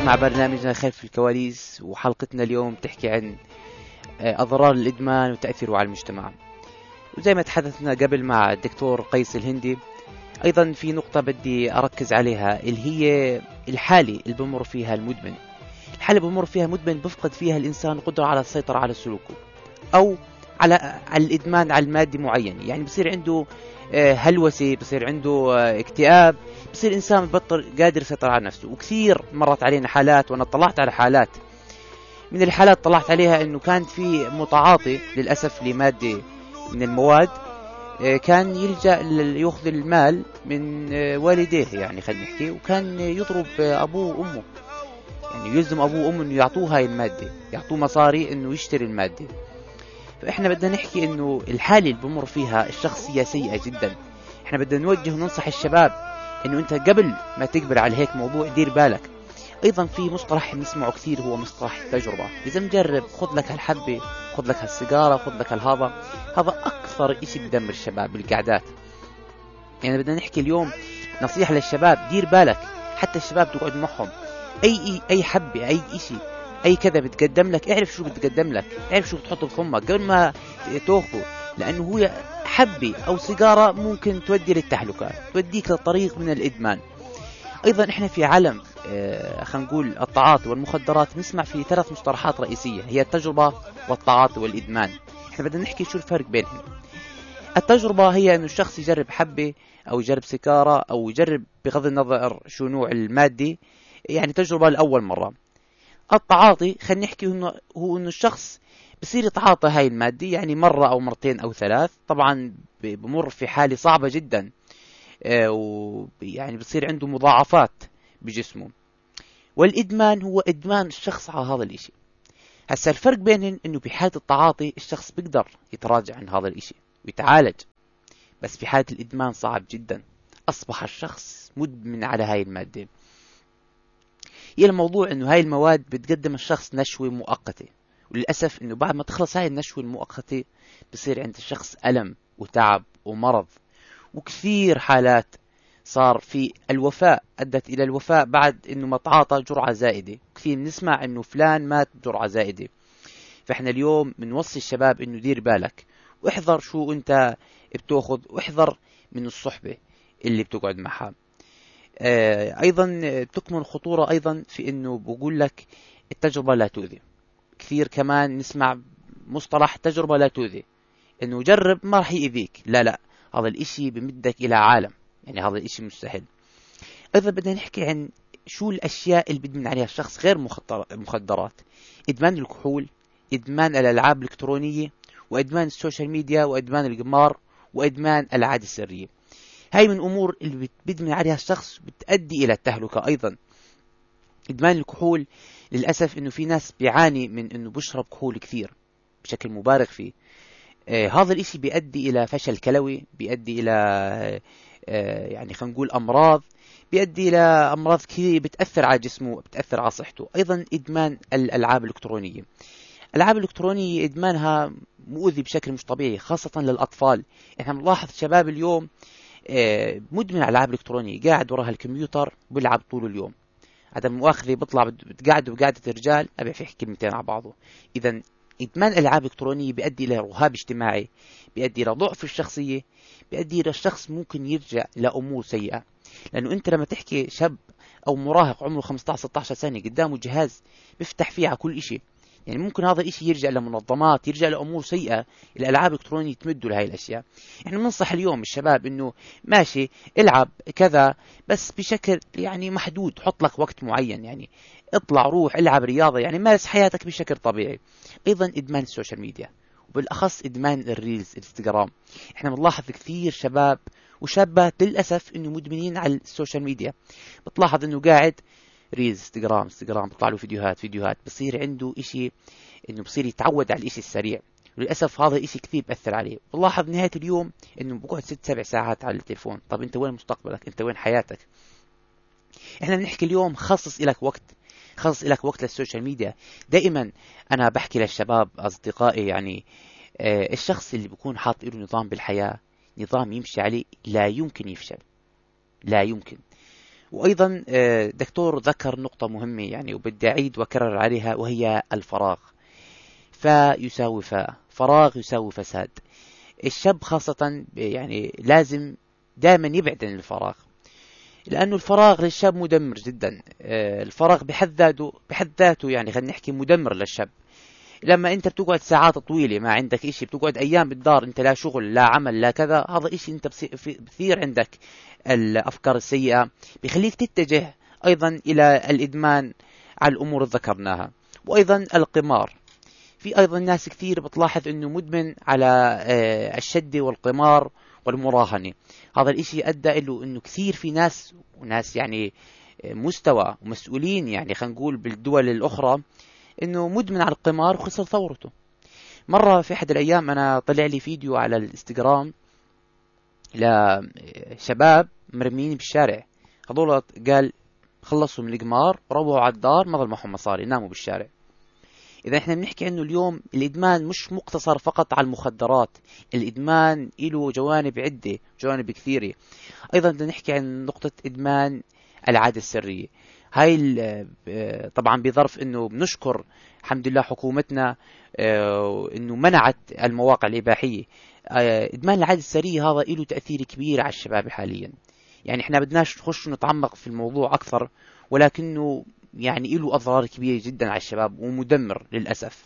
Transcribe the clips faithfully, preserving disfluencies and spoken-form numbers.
مع برنامجنا خلف الكواليس، وحلقتنا اليوم تحكي عن أضرار الإدمان وتأثيره على المجتمع. وزي ما تحدثنا قبل مع الدكتور قيس الهندي، أيضا في نقطة بدي أركز عليها اللي هي الحالة اللي بمر فيها المدمن. الحالة اللي بمر فيها المدمن بفقد فيها الإنسان قدرة على السيطرة على سلوكه، أو على على الإدمان على المادة معين. يعني بصير عنده هلوسة، بصير عنده اكتئاب، بصير إنسان بطل قادر يسيطر على نفسه. وكثير مرت علينا حالات، وأنا طلعت على حالات من الحالات طلعت عليها إنه كان في متعاطي للأسف لمادة من المواد، كان يلجأ يأخذ المال من والديه، يعني خلينا نحكي، وكان يضرب أبوه وأمه، يعني يلزم أبوه وأمه إنه يعطوه هاي المادة، يعطوه مصاري إنه يشتري المادة. فإحنا بدنا نحكي إنه الحالة اللي بمر فيها الشخصية سيئة جدا. إحنا بدنا نوجه وننصح الشباب إنه أنت قبل ما تقبل على هيك موضوع دير بالك. أيضا في مصطلح نسمعه كثير هو مصطلح التجربة. إذا مجرب، خذ لك هالحبة، خذ لك هالسيجارة، خذ لك هالهذا. هذا أكثر إشي بدمر الشباب بالقعدات. يعني بدنا نحكي اليوم نصيحة للشباب، دير بالك. حتى الشباب تقعد معهم، أي أي حبة، أي إشي، أي كذا بتقدم لك، اعرف شو بتقدم لك، اعرف شو بتحطه بفمك قبل ما تأخذه، لأنه هو حبة أو سيجارة ممكن تودي للتهلكة، توديك لطريق من الإدمان. أيضا إحنا في عالم آه خلينا نقول التعاطي والمخدرات نسمع في ثلاث مصطلحات رئيسية، هي التجربة والتعاطي والإدمان. إحنا بدنا نحكي شو الفرق بينهم. التجربة هي أن الشخص يجرب حبة أو يجرب سيجارة أو يجرب بغض النظر شو نوع المادة، يعني تجربة لأول مرة. التعاطي خلينا نحكي إنه هو إنه الشخص بصير يتعاطى هاي المادة، يعني مرة أو مرتين أو ثلاث، طبعا بمر في حالة صعبة جدا، ويعني بصير عنده مضاعفات بجسمه. والإدمان هو إدمان الشخص على هذا الإشي. هسا الفرق بينهم إنه بحالة التعاطي الشخص بيقدر يتراجع عن هذا الإشي ويتعالج، بس في حالة الإدمان صعب جدا، أصبح الشخص مدمن على هاي المادة. هي الموضوع إنه هاي المواد بتقدم الشخص نشوة مؤقتة، وللأسف إنه بعد ما تخلص هاي النشوة المؤقتة بصير عند الشخص ألم وتعب ومرض. وكثير حالات صار في الوفاة، أدت إلى الوفاة بعد إنه ما تعاطى جرعة زائدة. كثير نسمع إنه فلان مات بجرعة زائدة. فإحنا اليوم بنوصي الشباب إنه دير بالك، واحذر شو أنت بتأخذ، واحذر من الصحبة اللي بتقعد معها. آه أيضا تكمن الخطورة أيضا في إنه بقول لك التجربة لا تؤذي. كثير كمان نسمع مصطلح تجربة لا تؤذي، إنه جرب ما راح يؤذيك. لا لا، هذا الإشي بمدك إلى عالم، يعني هذا الإشي مستحيل. أيضا بدنا نحكي عن شو الأشياء اللي بدمن عليها الشخص غير مخدرات. إدمان الكحول، إدمان الألعاب الإلكترونية، وإدمان السوشيال ميديا، وإدمان القمار، وإدمان العادة السرية. هاي من أمور اللي بدمن عليها الشخص بتؤدي إلى التهلكة. أيضا إدمان الكحول للأسف إنه في ناس بيعاني من إنه بشرب كحول كثير بشكل مبالغ فيه. آه هذا الإشي بيؤدي إلى فشل كلوي، بيؤدي إلى آه يعني خلينا نقول أمراض، بيؤدي إلى أمراض كثير بتأثر على جسمه، بتأثر على صحته. أيضا إدمان الألعاب الإلكترونية. الألعاب الإلكترونية إدمانها مؤذي بشكل مش طبيعي، خاصة للأطفال. إحنا بنلاحظ شباب اليوم آه مدمن على الألعاب الإلكترونية، قاعد وراها الكمبيوتر بيلعب طول اليوم. عدم مؤاخذة بيطلع بتقعد وقعدة رجال أبي في كلمتين على بعضه. إذا إدمان الألعاب الإلكترونية بيؤدي إلى رهاب اجتماعي، بيؤدي إلى ضعف الشخصية، بيؤدي إلى الشخص ممكن يرجع لأمور سيئة. لأنه أنت لما تحكي شاب أو مراهق عمره خمسة عشر ستة عشر سنة قدامه جهاز بيفتح فيه على كل إشي، يعني ممكن هذا الإشي يرجع لمنظمات، يرجع لأمور سيئة. الألعاب الإلكترونية تمدوا لهي الأشياء. إحنا بننصح اليوم الشباب إنه ماشي العب كذا، بس بشكل يعني محدود، حط لك وقت معين، يعني اطلع روح العب رياضة، يعني مارس حياتك بشكل طبيعي. أيضا إدمان السوشيال ميديا، وبالأخص إدمان الريلز الانستغرام. إحنا بنلاحظ كثير شباب وشابات للأسف إنه مدمنين على السوشيال ميديا. بتلاحظ إنه قاعد ريلز انستغرام انستغرام بيطلع له فيديوهات فيديوهات بصير عنده إشي إنه بصير يتعود على الإشي السريع. وللأسف هذا الإشي كثير بأثر عليه. بلاحظ نهاية اليوم إنه بقعد ست سبع ساعات على التليفون. طب أنت وين مستقبلك؟ أنت وين حياتك؟ إحنا بنحكي اليوم خصص لك وقت، خصص لك وقت للسوشيال ميديا. دائما أنا بحكي للشباب أصدقائي، يعني آه الشخص اللي بيكون حاط له نظام بالحياة، نظام يمشي عليه، لا يمكن يفشل، لا يمكن. وأيضا آه، دكتور ذكر نقطة مهمة يعني وبدي أعيد وأكرر عليها، وهي الفراغ. فيساوي فاء، فراغ يساوي فساد. الشاب خاصة يعني لازم دائما يبعد عن الفراغ، لأنه الفراغ للشاب مدمر جدا. آه، الفراغ بحد ذاته بحد ذاته يعني خلينا نحكي مدمر للشاب. لما انت بتقعد ساعات طويلة ما عندك اشي، بتقعد ايام بالدار انت لا شغل لا عمل لا كذا، هذا اشي انت بثير عندك الافكار السيئة، بيخليك تتجه ايضا الى الادمان على الامور اللي ذكرناها. وايضا القمار، في ايضا ناس كثير بتلاحظ انه مدمن على آه، الشدة والقمار والمراهنة. هذا الاشي ادى له انه كثير في ناس وناس يعني آه، مستوى ومسؤولين يعني خلينا نقول بالدول الاخرى انه مدمن على القمار وخسر ثورته. مرة في احد الايام انا طلع لي فيديو على الانستغرام لشباب مرميين بالشارع. هذول قال خلصوا من القمار روحوا على الدار ما ضل معهم مصاري ناموا بالشارع. اذا احنا بنحكي انه اليوم الادمان مش مقتصر فقط على المخدرات، الادمان له جوانب عدة، جوانب كثيرة. ايضا بدنا نحكي عن نقطة ادمان العادة السرية. هاي ال- طبعا بظرف انه بنشكر الحمد لله حكومتنا آه، انه منعت المواقع الاباحية. آه، ادمان العادة السرية هذا له تأثير كبير على الشباب حاليا. يعني احنا بدناش نخش نتعمق في الموضوع اكثر، ولكنه يعني له اضرار كبيرة جدا على الشباب ومدمر للاسف.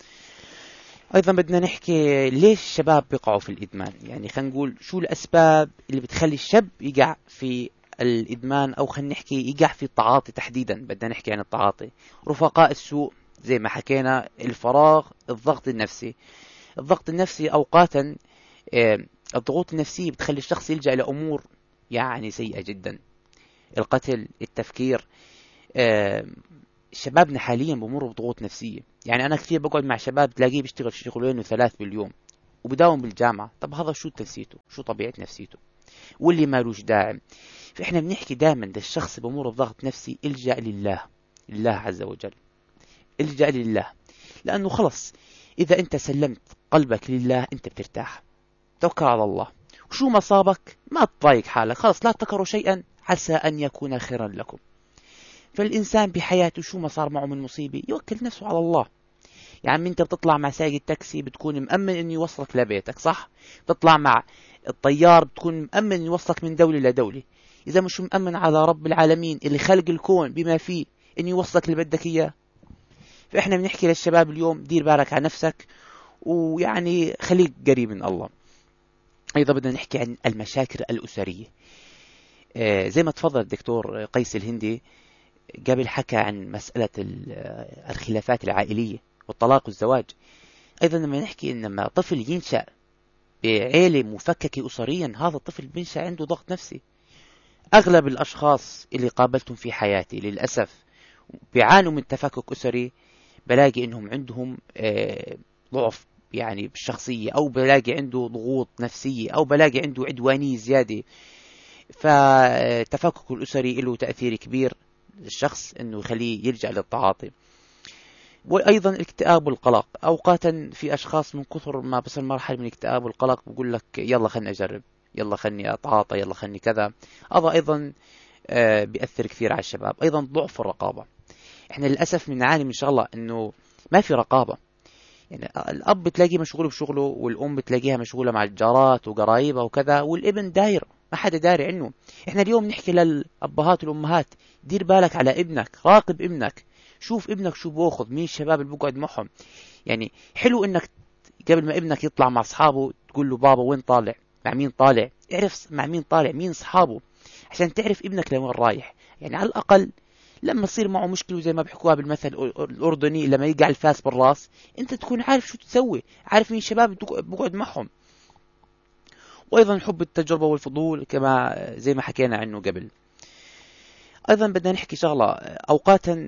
ايضا بدنا نحكي ليش الشباب بيقعوا في الادمان، يعني خلينا نقول شو الاسباب اللي بتخلي الشاب يقع في الادمان، او خلينا نحكي يقع في التعاطي تحديدا. بدنا نحكي عن التعاطي. رفقاء السوء زي ما حكينا، الفراغ، الضغط النفسي. الضغط النفسي اوقاتا آه، الضغوط النفسية بتخلي الشخص يلجأ لأمور يعني سيئة جدا. القتل، التفكير. آه، شبابنا حاليا بمروا بضغوط نفسية. يعني أنا كثير بقعد مع شباب تلاقيه بيشتغل شغلين وثلاث باليوم وبداوم بالجامعة. طب هذا شو نفسيته؟ شو طبيعة نفسيته؟ واللي مالوش داعم. فإحنا بنحكي دائما ده الشخص بمر بضغط نفسي الجأ لله، لله عز وجل. الجأ لله، لأنه خلص إذا أنت سلمت قلبك لله أنت بترتاح. توكل على الله، وشو ما صابك ما تضايق حالك، خلص لا تكرهوا شيئا عسى أن يكون خيرا لكم. فالإنسان بحياته شو ما صار معه من مصيبة يوكل نفسه على الله. يعني انت بتطلع مع سايق التاكسي بتكون مأمن انه يوصلك لبيتك، صح؟ بتطلع مع الطيار بتكون مأمن انه يوصلك من دولة لدولة. اذا مش مأمن على رب العالمين اللي خلق الكون بما فيه انه يوصلك اللي بدك اياه. فاحنا بنحكي للشباب اليوم دير بالك على نفسك، ويعني خليك قريب من الله. ايضا بدنا نحكي عن المشاكل الاسرية. آه زي ما تفضل الدكتور قيس الهندي قبل، حكى عن مسألة الخلافات العائلية والطلاق والزواج. أيضا لما نحكي إن لما طفل ينشأ بعيلة مفككة أسريا، هذا الطفل بينشأ عنده ضغط نفسي. أغلب الأشخاص اللي قابلتهم في حياتي للأسف بيعانوا من تفكك أسري. بلاقي إنهم عندهم آه، ضعف يعني بالشخصية، أو بلاقي عنده ضغوط نفسية، أو بلاقي عنده عدوانية زيادة. فالتفكك الأسري له تأثير كبير للشخص إنه يخليه يلجأ للتعاطي. وأيضا الاكتئاب والقلق. أوقاتا في أشخاص من كثر ما بصل مرحلة من الاكتئاب والقلق بقول لك يلا خلني أجرب، يلا خلني أتعاطى، يلا خلني كذا. هذا أيضا آه، بيأثر كثير على الشباب. أيضا ضعف الرقابة. إحنا للأسف بنعاني من شغلة إنه ما في رقابة. يعني الأب بتلاقيه مشغول بشغله، والأم بتلاقيها مشغولة مع الجارات وقرايبها وكذا، والابن داير ما حدا داري عنه. إحنا اليوم نحكي للأبهات والأمهات دير بالك على ابنك، راقب ابنك، شوف ابنك شو بأخذ، مين الشباب اللي بقعد معهم. يعني حلو انك قبل ما ابنك يطلع مع اصحابه تقول له بابا وين طالع، مع مين طالع، اعرف مع مين طالع، مين اصحابه، عشان تعرف ابنك لوين رايح. يعني على الاقل لما تصير معه مشكله زي ما بيحكوها بالمثل الاردني لما يقع الفاس بالراس، انت تكون عارف شو تسوي، عارف مين الشباب بقعد معهم. وايضا حب التجربه والفضول كما زي ما حكينا عنه قبل. ايضا بدنا نحكي شغله. اوقاتا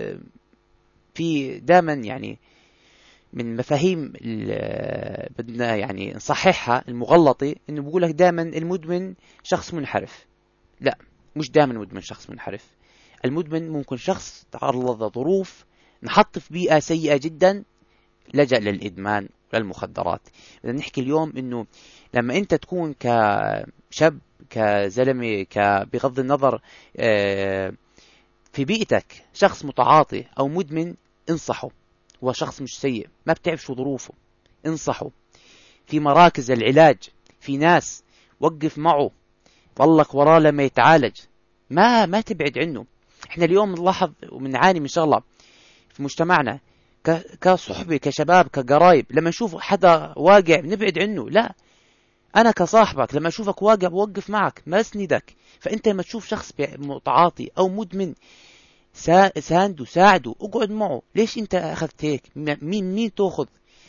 في دائما يعني من مفاهيم بدنا يعني نصححها المغلطة، انه بقول لك دائما المدمن شخص منحرف. لا، مش دائما المدمن شخص منحرف. المدمن ممكن شخص تعرض لظروف، نحط في بيئة سيئة جدا، لجأ للإدمان وللمخدرات. بدنا نحكي اليوم انه لما انت تكون كشاب كزلمة ك بغض النظر آه، في بيئتك شخص متعاطي أو مدمن، انصحه. هو شخص مش سيء، ما بتعرف شو ظروفه، انصحه. في مراكز العلاج، في ناس، وقف معه، ضلك وراه لما يتعالج، ما ما تبعد عنه. احنا اليوم نلاحظ وبنعاني من شغلة في مجتمعنا كصحبة كشباب كقرايب، لما نشوف حدا واقع نبعد عنه. لا، انا كصاحبك لما اشوفك واقع بوقف معك، ما اسندك. فانت لما تشوف شخص متعاطي او مدمن، سانده، ساعده، اقعد معه. ليش انت اخذت هيك؟ مين مين تاخذ؟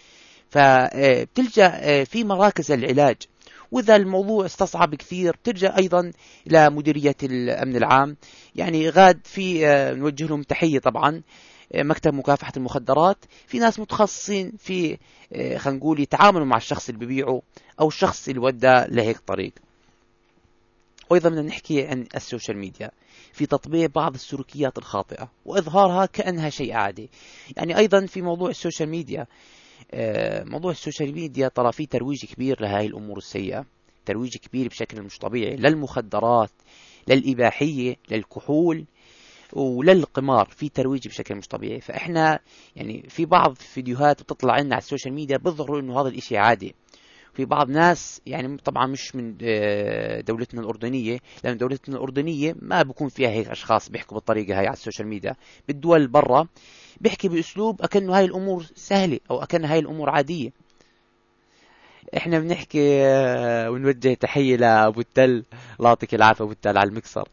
فبتلجأ في مراكز العلاج. وإذا الموضوع استصعب كثير بترجع أيضا إلى مديرية الأمن العام. يعني غاد في نوجه لهم تحية طبعا، مكتب مكافحة المخدرات، في ناس متخصصين في خلينا نقول يتعاملوا مع الشخص اللي ببيعه أو الشخص اللي ودى لهيك طريق. وأيضا بدنا نحكي عن السوشيال ميديا في تطبيع بعض السلوكيات الخاطئة وإظهارها كأنها شيء عادي. يعني أيضا في موضوع السوشيال ميديا، موضوع السوشيال ميديا ترى فيه ترويج كبير لهذه الأمور السيئة، ترويج كبير بشكل مش طبيعي للمخدرات، للإباحية، للكحول وللقمار، في ترويج بشكل مش طبيعي. فإحنا يعني في بعض فيديوهات بتطلع لنا على السوشيال ميديا بيظهروا إنه هذا الإشي عادي. في بعض ناس يعني طبعا مش من دولتنا الأردنية، لأن دولتنا الأردنية ما بيكون فيها هيك أشخاص بيحكوا بالطريقة هاي على السوشيال ميديا. بالدول برا بيحكي بأسلوب أكنه هاي الأمور سهلة أو أكن هاي الأمور عادية. إحنا بنحكي ونوجه تحية لأبو التل، الله يعطيك العافية أبو التل على المكسر.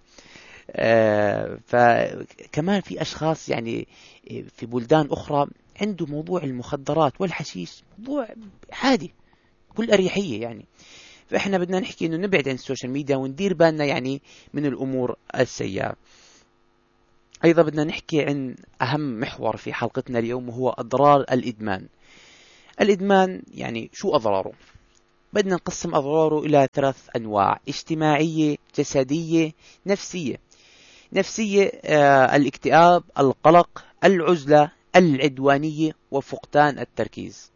فكمان في أشخاص يعني في بلدان أخرى عنده موضوع المخدرات والحشيش موضوع عادي بكل أريحية يعني. فإحنا بدنا نحكي إنه نبعد عن السوشيال ميديا وندير بالنا يعني من الأمور السيئة. أيضا بدنا نحكي عن أهم محور في حلقتنا اليوم، وهو أضرار الإدمان. الإدمان يعني شو أضراره؟ بدنا نقسم أضراره إلى ثلاث أنواع: اجتماعية، جسدية، نفسية. نفسية آه الاكتئاب، القلق، العزلة، العدوانية، وفقدان التركيز.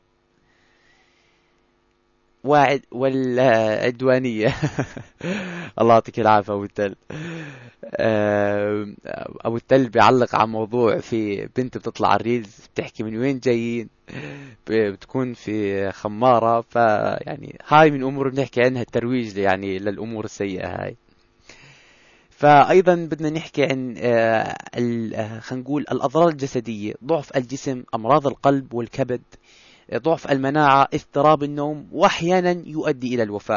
واعد والعدوانية الله يعطيك العافية أبو التل. أبو التل بيعلق على موضوع في بنت بتطلع على الريلز بتحكي من وين جايين، بتكون في خمارة. فيعني هاي من أمور بنحكي عنها الترويج يعني للأمور السيئة هاي. فأيضا بدنا نحكي عن خلينا نقول الأضرار الجسدية: ضعف الجسم، أمراض القلب والكبد، ضعف المناعة، اضطراب النوم، وأحيانا يؤدي إلى الوفاة.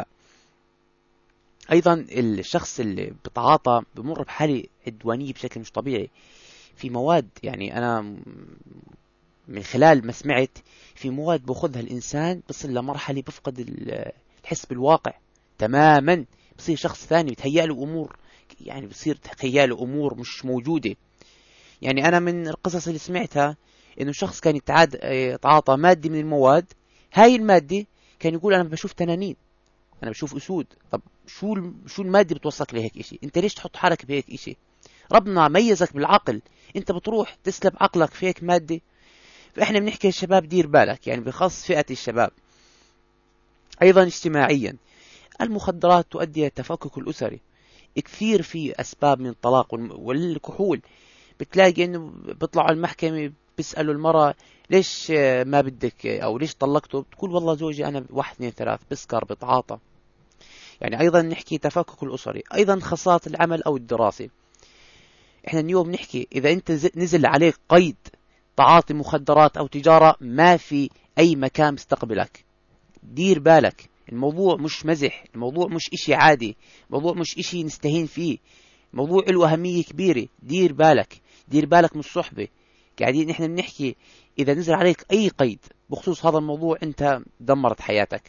أيضا الشخص اللي بتعاطى بمر بحالة عدوانية بشكل مش طبيعي. في مواد يعني أنا من خلال ما سمعت في مواد بأخذها الإنسان بصل لمرحلة بفقد الحس بالواقع تماما، بصير شخص ثاني، بتهيأ له أمور يعني بصير تخيل أمور مش موجودة. يعني أنا من القصص اللي سمعتها إنه شخص كان يتعاد يتعاطى مادة من المواد، هاي المادة كان يقول أنا بشوف تنانين، أنا بشوف أسود. طب شو شو المادة بتوصلك لهيك إشي؟ أنت ليش تحط حالك بهيك إشي؟ ربنا ميزك بالعقل، أنت بتروح تسلب عقلك في هيك مادة. فإحنا بنحكي الشباب دير بالك، يعني بخص فئة الشباب. أيضا اجتماعيا، المخدرات تؤدي إلى التفكك الأسري. كثير في أسباب من الطلاق والكحول. بتلاقي إنه بيطلعوا المحكمة بيسألوا المرأة ليش ما بدك أو ليش طلقته، بتقول والله زوجي أنا واحد اثنين ثلاث بسكر بتعاطى. يعني أيضا نحكي تفكك الأسري. أيضا خسارة العمل أو الدراسة. إحنا اليوم نحكي إذا أنت نزل عليك قيد تعاطي مخدرات أو تجارة، ما في أي مكان مستقبلك. دير بالك، الموضوع مش مزح، الموضوع مش إشي عادي، الموضوع مش إشي نستهين فيه، موضوع له أهمية كبيرة. دير بالك، دير بالك من الصحبة. قاعدين نحن بنحكي إذا نزل عليك أي قيد بخصوص هذا الموضوع أنت دمرت حياتك.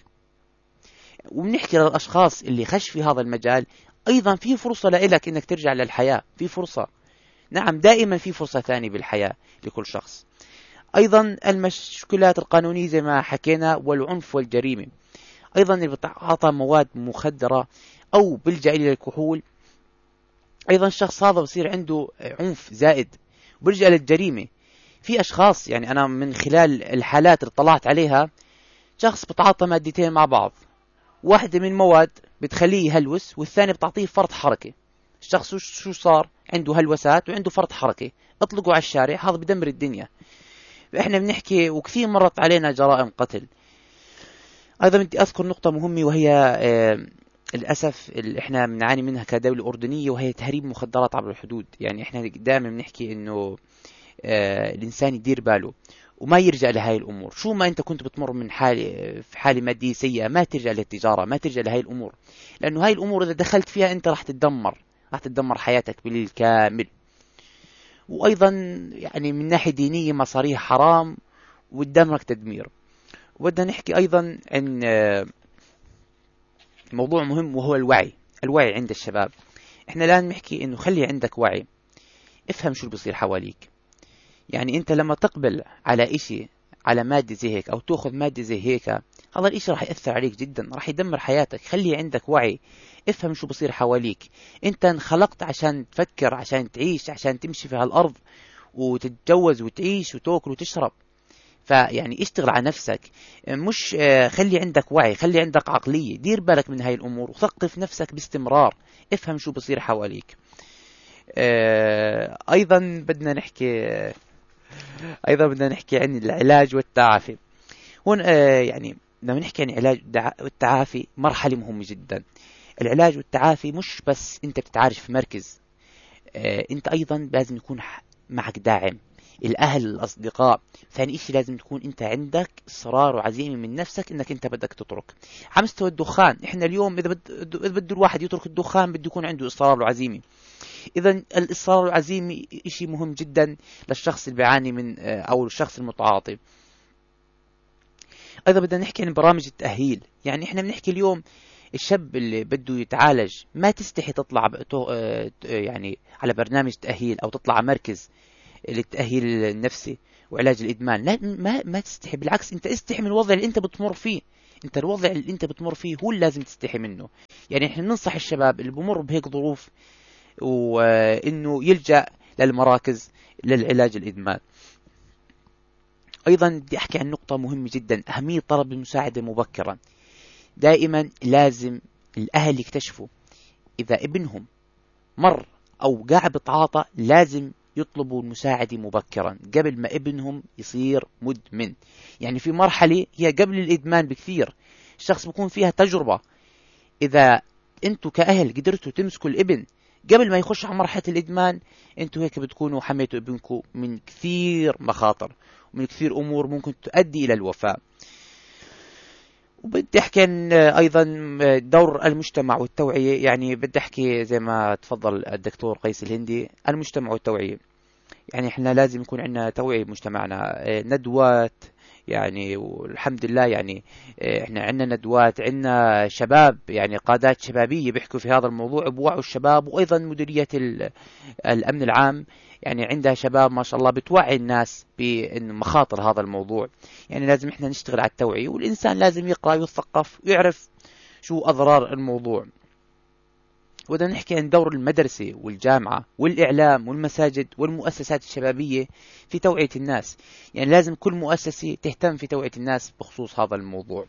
وبنحكي للأشخاص اللي خش في هذا المجال أيضا في فرصة لك إنك ترجع للحياة، في فرصة. نعم، دائما في فرصة ثانية بالحياة لكل شخص. أيضا المشكلات القانونية زي ما حكينا، والعنف والجريمة. أيضا اللي بتعاطى مواد مخدرة أو بيلجأ إلى الكحول، أيضا الشخص هذا بصير عنده عنف زائد وبيلجأ للجريمة. في أشخاص يعني أنا من خلال الحالات اللي طلعت عليها، شخص بتعاطى مادتين مع بعض، واحدة من مواد بتخليه يهلوس، والثاني بتعطيه فرط حركة. الشخص شو صار؟ عنده هلوسات وعنده فرط حركة، اطلقوا على الشارع، هذا بدمر الدنيا. احنا بنحكي وكثير مرت علينا جرائم قتل. ايضا بدي اذكر نقطة مهمة، وهي آه للأسف اللي احنا بنعاني منها كدولة أردنية، وهي تهريب مخدرات عبر الحدود. يعني احنا دائما بنحكي انه آه الإنسان يدير باله وما يرجع لهاي الأمور. شو ما أنت كنت بتمر من حالة في حالة مادية سيئة، ما ترجع للتجارة، ما ترجع لهاي الأمور، لأنه هاي الأمور إذا دخلت فيها أنت راح تتدمر، راح تتدمر حياتك بالكامل. وأيضا يعني من ناحية دينية مصاريها حرام وتدمرك تدمير. وبدنا نحكي أيضا عن آه، موضوع مهم، وهو الوعي. الوعي عند الشباب. احنا الآن نحكي انه خلي عندك وعي، افهم شو اللي بيصير حواليك. يعني انت لما تقبل على اشي، على مادة زي هيك او تأخذ مادة زي هيك، هذا الاشي راح يأثر عليك جدا، راح يدمر حياتك. خلي عندك وعي، افهم شو بصير حواليك. انت انخلقت عشان تفكر، عشان تعيش، عشان تمشي في هالارض وتتجوز وتعيش وتاكل وتشرب. فيعني اشتغل على نفسك، مش آه، خلي عندك وعي، خلي عندك عقلية، دير بالك من هاي الأمور، وثقف نفسك باستمرار، افهم شو بصير حواليك. آه، أيضا بدنا نحكي أيضا بدنا نحكي عن العلاج والتعافي. هون آه، يعني لما نحكي عن العلاج والتعافي مرحلة مهمة جدا. العلاج والتعافي مش بس أنت بتتعالج في مركز، آه، أنت أيضا لازم يكون معك داعم، الأهل، الأصدقاء. ثاني إشي لازم تكون أنت عندك إصرار وعزيمة من نفسك إنك أنت بدك تترك. على مستوى الدخان، إحنا اليوم إذا بد إذا بده الواحد يترك الدخان بده يكون عنده إصرار وعزيمة. إذا الإصرار والعزيمة إشي مهم جدا للشخص اللي بيعاني من آه، أو الشخص المتعاطي. أيضا بدنا نحكي عن برامج التأهيل. يعني إحنا بنحكي اليوم الشاب اللي بده يتعالج ما تستحي تطلع ب- تو- آه، يعني على برنامج تأهيل أو تطلع على مركز للتأهيل النفسي وعلاج الإدمان. لا، ما ما تستحي، بالعكس أنت استحي من الوضع اللي أنت بتمر فيه. أنت الوضع اللي أنت بتمر فيه هو اللي لازم تستحي منه. يعني إحنا ننصح الشباب اللي بمر بهيك ظروف وإنه يلجأ للمراكز للعلاج الإدمان. أيضا بدي أحكي عن نقطة مهمة جدا، أهمية طلب المساعدة مبكرا. دائما لازم الأهل يكتشفوا إذا ابنهم مر أو قاعد بتعاطى، لازم يطلبوا المساعدة مبكرا قبل ما ابنهم يصير مدمن. يعني في مرحلة هي قبل الإدمان بكثير، الشخص بيكون فيها تجربة. إذا أنتوا كأهل قدرتوا تمسكوا الابن قبل ما يخش على مرحلة الإدمان، أنتوا هيك بتكونوا حميتوا ابنكم من كثير مخاطر ومن كثير أمور ممكن تؤدي إلى الوفاة. وبدي احكي عن ايضا دور المجتمع والتوعية. يعني بدي احكي زي ما تفضل الدكتور قيس الهندي، المجتمع والتوعية. يعني احنا لازم يكون عندنا توعية بمجتمعنا، آه، ندوات. يعني والحمد لله يعني آه، احنا عندنا ندوات، عندنا شباب، يعني قادات شبابية بيحكوا في هذا الموضوع، بوعوا الشباب. وايضا مديرية ال- الامن العام يعني عندها شباب ما شاء الله بتوعي الناس بأن مخاطر هذا الموضوع. يعني لازم احنا نشتغل على التوعية، والإنسان لازم يقرأ ويثقف ويعرف شو أضرار الموضوع. وبدنا نحكي عن دور المدرسة والجامعة والإعلام والمساجد والمؤسسات الشبابية في توعية الناس. يعني لازم كل مؤسسة تهتم في توعية الناس بخصوص هذا الموضوع.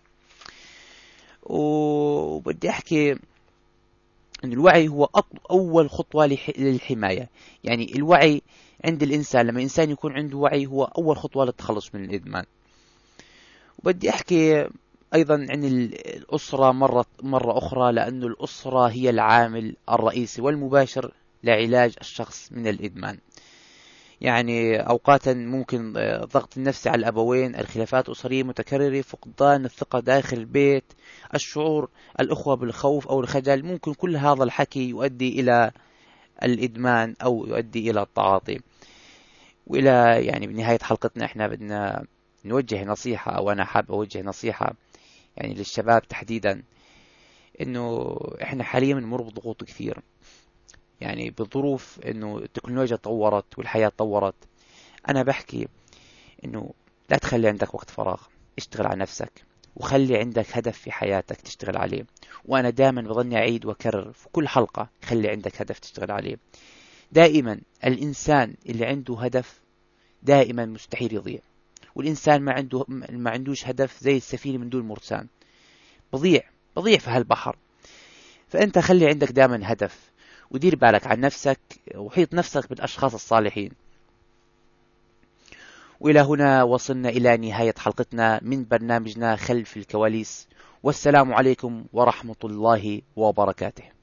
وبدي أحكي أن الوعي هو أط- أول خطوة لح- للحماية. يعني الوعي عند الإنسان، لما الإنسان يكون عنده وعي، هو أول خطوة للتخلص من الإدمان. وبدي أحكي أيضا عن ال- الأسرة مرة, مرة أخرى، لأن الأسرة هي العامل الرئيسي والمباشر لعلاج الشخص من الإدمان. يعني أوقاتا ممكن آه، الضغط النفسي على الأبوين، الخلافات الأسرية متكررة، فقدان الثقة داخل البيت، الشعور الأخوة بالخوف أو الخجل، ممكن كل هذا الحكي يؤدي إلى الإدمان أو يؤدي إلى التعاطي. وإلى يعني بنهاية حلقتنا احنا بدنا نوجه نصيحة، أو أنا حاب أوجه نصيحة يعني للشباب تحديدا، إنه احنا حاليا بنمر بضغوط كثير، يعني بظروف إنه التكنولوجيا تطورت والحياة تطورت. أنا بحكي إنه لا تخلي عندك وقت فراغ، اشتغل على نفسك وخلي عندك هدف في حياتك تشتغل عليه. وأنا دائما بظني أعيد وأكرر في كل حلقة، خلي عندك هدف تشتغل عليه. دائما الإنسان اللي عنده هدف دائما مستحيل يضيع، والإنسان ما عنده ما عندوش هدف زي السفينة من دون مرسام، بضيع بضيع في هالبحر. فأنت خلي عندك دائما هدف، ودير بالك عن نفسك، وحيط نفسك بالأشخاص الصالحين. وإلى هنا وصلنا إلى نهاية حلقتنا من برنامجنا خلف الكواليس، والسلام عليكم ورحمة الله وبركاته.